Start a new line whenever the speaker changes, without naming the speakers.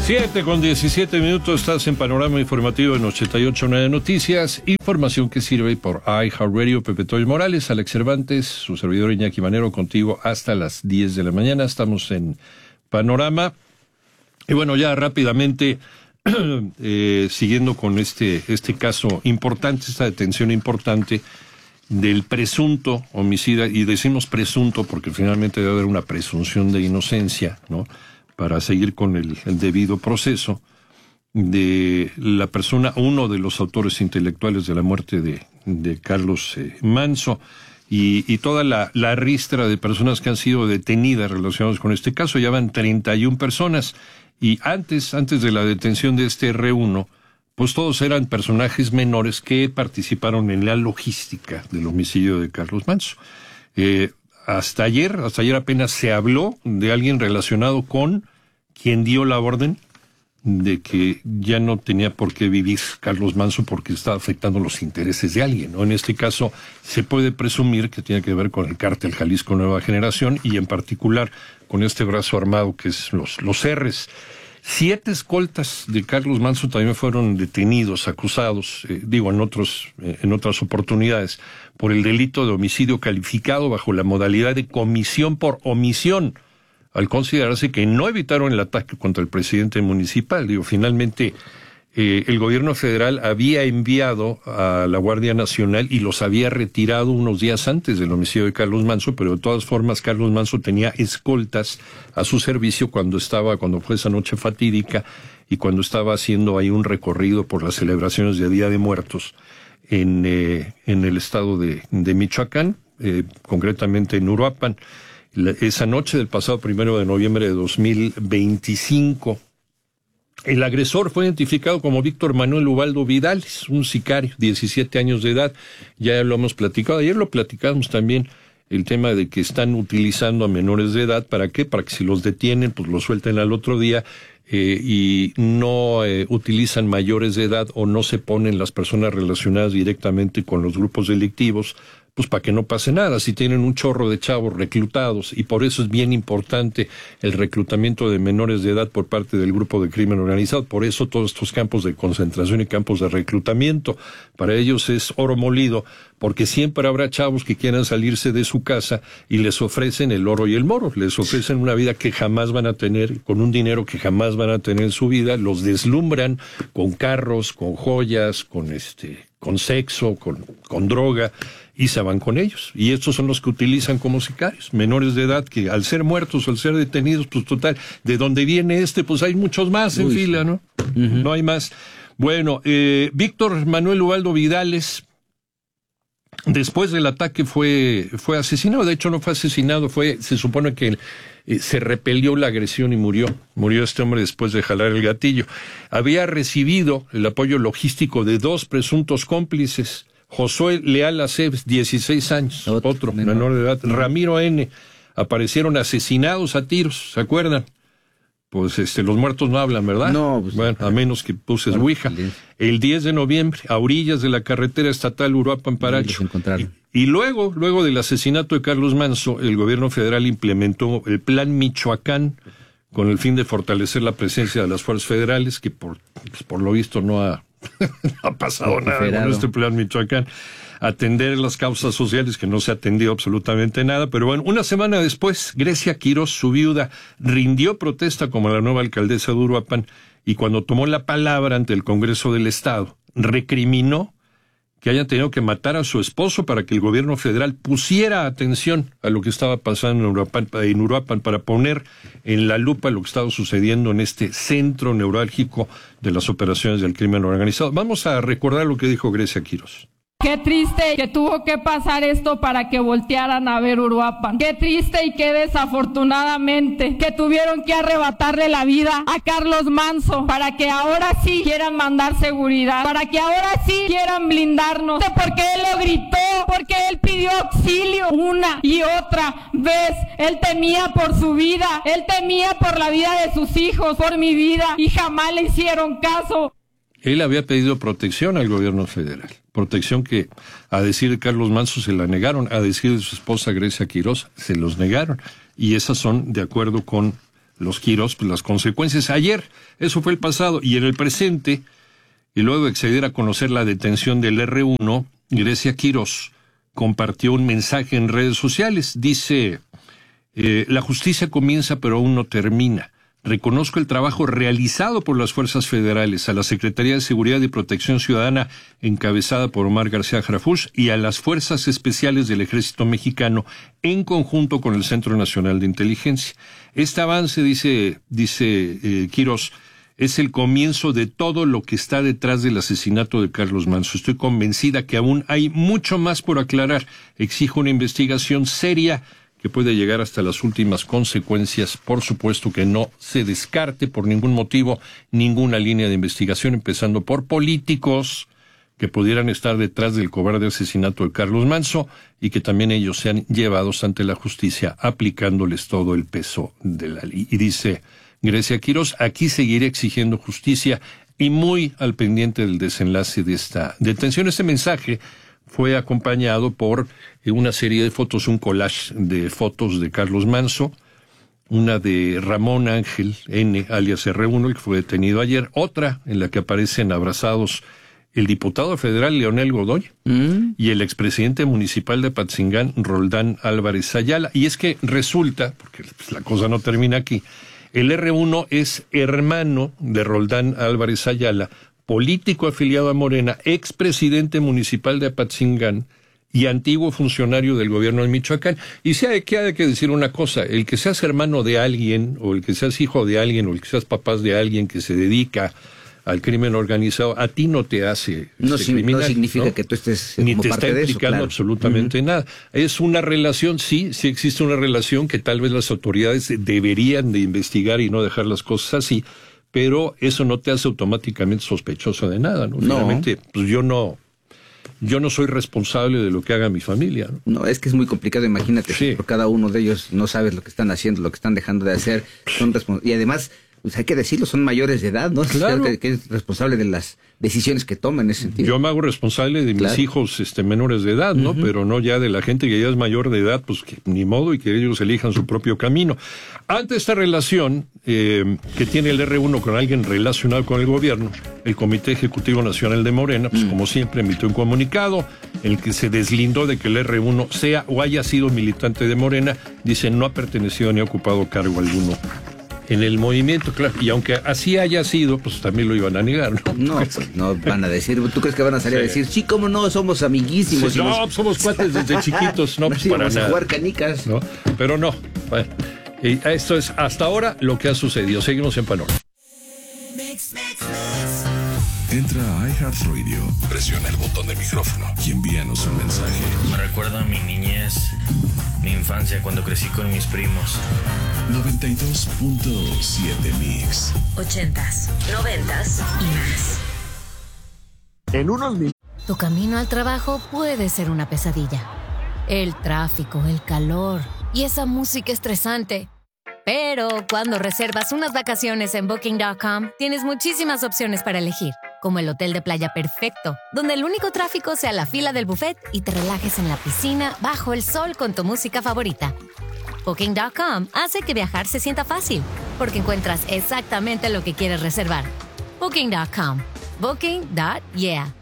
7:17, estás en Panorama Informativo en 88.9 Noticias, información que sirve por iHeartRadio. Pepe Toyo Morales, Alex Cervantes, su servidor Iñaki Manero, contigo hasta las 10 de la mañana. Estamos en Panorama. Y bueno, ya rápidamente, siguiendo con este caso importante, esta detención importante del presunto homicida, y decimos presunto porque finalmente debe haber una presunción de inocencia, ¿no?, para seguir con el debido proceso de la persona, uno de los autores intelectuales de la muerte de Carlos Manso, y toda la ristra de personas que han sido detenidas relacionadas con este caso. Ya van 31 personas, y antes de la detención de este R1, pues todos eran personajes menores que participaron en la logística del homicidio de Carlos Manso. Hasta ayer apenas se habló de alguien relacionado con quien dio la orden de que ya no tenía por qué vivir Carlos Manso porque estaba afectando los intereses de alguien, ¿no? En este caso se puede presumir que tiene que ver con el cártel Jalisco Nueva Generación, y en particular con este brazo armado que es los R's. 7 escoltas de Carlos Manso también fueron detenidos, acusados, en otras oportunidades, por el delito de homicidio calificado bajo la modalidad de comisión por omisión, al considerarse que no evitaron el ataque contra el presidente municipal. Finalmente, el gobierno federal había enviado a la Guardia Nacional y los había retirado unos días antes del homicidio de Carlos Manso, pero de todas formas Carlos Manso tenía escoltas a su servicio cuando fue esa noche fatídica y cuando estaba haciendo ahí un recorrido por las celebraciones de Día de Muertos en el estado de Michoacán, concretamente en Uruapan. Esa noche del pasado 1 de noviembre de 2025, el agresor fue identificado como Víctor Manuel Ubaldo Vidales, un sicario, 17 años de edad. Ya lo hemos platicado, ayer lo platicamos también, el tema de que están utilizando a menores de edad. ¿Para qué? Para que si los detienen, pues los suelten al otro día, y no utilizan mayores de edad, o no se ponen las personas relacionadas directamente con los grupos delictivos, pues para que no pase nada. Si tienen un chorro de chavos reclutados, y por eso es bien importante el reclutamiento de menores de edad por parte del grupo de crimen organizado, por eso todos estos campos de concentración y campos de reclutamiento, para ellos es oro molido, porque siempre habrá chavos que quieran salirse de su casa y les ofrecen el oro y el moro, les ofrecen una vida que jamás van a tener, con un dinero que jamás van a tener en su vida, los deslumbran con carros, con joyas, con sexo, con droga, y se van con ellos. Y estos son los que utilizan como sicarios, menores de edad que al ser muertos, al ser detenidos, pues total, de donde viene pues hay muchos más en fila, ¿no? Uh-huh. No hay más. Bueno, Víctor Manuel Ubaldo Vidales, después del ataque fue asesinado. De hecho, no fue asesinado, se supone que se repelió la agresión y murió este hombre después de jalar el gatillo. Había recibido el apoyo logístico de 2 presuntos cómplices: Josué Leal Aceves, 16 años, otro menor de edad, Ramiro N. Aparecieron asesinados a tiros, ¿se acuerdan? Pues los muertos no hablan, ¿verdad? No, pues, bueno, a menos que puses ouija. El 10 de noviembre, a orillas de la carretera estatal Uruapan-Paracho. Y luego del asesinato de Carlos Manso, el gobierno federal implementó el Plan Michoacán con el fin de fortalecer la presencia de las fuerzas federales, que por lo visto no ha pasado nada con este Plan Michoacán. Atender las causas sociales, que no se ha atendido absolutamente nada. Pero bueno, una semana después, Grecia Quirós, su viuda, rindió protesta como la nueva alcaldesa de Uruapan, y cuando tomó la palabra ante el Congreso del Estado, recriminó que hayan tenido que matar a su esposo para que el gobierno federal pusiera atención a lo que estaba pasando en Uruapan, para poner en la lupa lo que estaba sucediendo en este centro neurálgico de las operaciones del crimen organizado. Vamos a recordar lo que dijo Grecia Quirós.
Qué triste que tuvo que pasar esto para que voltearan a ver Uruapan. Qué triste y qué desafortunadamente que tuvieron que arrebatarle la vida a Carlos Manso para que ahora sí quieran mandar seguridad, para que ahora sí quieran blindarnos. Porque él lo gritó, porque él pidió auxilio una y otra vez. Él temía por su vida, él temía por la vida de sus hijos, por mi vida, y jamás le hicieron caso.
Él había pedido protección al gobierno federal, protección que, a decir de Carlos Manso, se la negaron, a decir de su esposa Grecia Quirós, se los negaron, y esas son de acuerdo con los Quirós, pues las consecuencias. Ayer, eso fue el pasado, y en el presente, y luego de acceder a conocer la detención del R1, Grecia Quirós compartió un mensaje en redes sociales. Dice, la justicia comienza pero aún no termina. Reconozco el trabajo realizado por las fuerzas federales, a la Secretaría de Seguridad y Protección Ciudadana, encabezada por Omar García Harfuch, y a las fuerzas especiales del Ejército Mexicano, en conjunto con el Centro Nacional de Inteligencia. Este avance, dice Quirós, es el comienzo de todo lo que está detrás del asesinato de Carlos Manso. Estoy convencida que aún hay mucho más por aclarar. Exijo una investigación seria que puede llegar hasta las últimas consecuencias. Por supuesto que no se descarte por ningún motivo ninguna línea de investigación, empezando por políticos que pudieran estar detrás del cobarde asesinato de Carlos Manso y que también ellos sean llevados ante la justicia aplicándoles todo el peso de la ley. Y dice Grecia Quirós, aquí seguiré exigiendo justicia y muy al pendiente del desenlace de esta detención. Este mensaje fue acompañado por una serie de fotos, un collage de fotos de Carlos Manso, una de Ramón Ángel N., alias R1, el que fue detenido ayer, otra en la que aparecen abrazados el diputado federal Leonel Godoy y el expresidente municipal de Apatzingán, Roldán Álvarez Ayala. Y es que resulta, porque pues, la cosa no termina aquí, el R1 es hermano de Roldán Álvarez Ayala, político afiliado a Morena, expresidente municipal de Apatzingán y antiguo funcionario del gobierno de Michoacán. Y si hay que decir una cosa, el que seas hermano de alguien, o el que seas hijo de alguien, o el que seas papás de alguien que se dedica al crimen organizado, a ti no te hace criminal.
No significa, ¿no?, que tú estés como
ni te
parte
está
de eso,
implicando
claro.
Absolutamente nada. Es una relación, sí existe una relación que tal vez las autoridades deberían de investigar y no dejar las cosas así, pero eso no te hace automáticamente sospechoso de nada, ¿no? Finalmente, pues yo no soy responsable de lo que haga mi familia, ¿no?
No, es que es muy complicado, imagínate,
Sí.
por cada uno de ellos no sabes lo que están haciendo, lo que están dejando de hacer, y además, pues hay que decirlo, son mayores de edad, ¿no?
Claro.
Que es responsable de las decisiones que toman en ese sentido.
Yo me hago responsable de mis hijos menores de edad, ¿no? Pero no ya de la gente que ya es mayor de edad, pues que ni modo, y que ellos elijan su propio camino. Ante esta relación que tiene el R1 con alguien relacionado con el gobierno, el Comité Ejecutivo Nacional de Morena, pues como siempre emitió un comunicado en el que se deslindó de que el R1 sea o haya sido militante de Morena. Dice, no ha pertenecido ni ha ocupado cargo alguno en el movimiento, claro, y aunque así haya sido, pues también lo iban a negar, ¿no?
No, pues no van a decir, ¿tú crees que van a salir a decir, sí, cómo no, somos amiguísimos?
Sí, no, somos cuates desde chiquitos, no, pues para
vamos
nada.
a jugar canicas.
¿No? Pero no, bueno, y esto es hasta ahora lo que ha sucedido. Seguimos en Panorama.
Entra a iHeartRadio, presiona el botón de micrófono y envíanos un mensaje.
Me recuerda a mi niñez, mi infancia cuando crecí con mis primos.
92.7 Mix.
80s, 90s y más.
En unos minutos.
Tu camino al trabajo puede ser una pesadilla. El tráfico, el calor y esa música estresante. Pero cuando reservas unas vacaciones en Booking.com, tienes muchísimas opciones para elegir, como el hotel de playa perfecto, donde el único tráfico sea la fila del buffet y te relajes en la piscina bajo el sol con tu música favorita. Booking.com hace que viajar se sienta fácil, porque encuentras exactamente lo que quieres reservar. Booking.com. Booking.yeah.